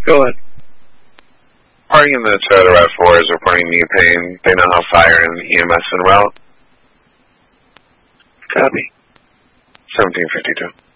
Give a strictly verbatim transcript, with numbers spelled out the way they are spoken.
Go ahead. Party in the Toyota RAV four is reporting knee pain. They now have fire and E M S en route. Copy. seventeen fifty-two.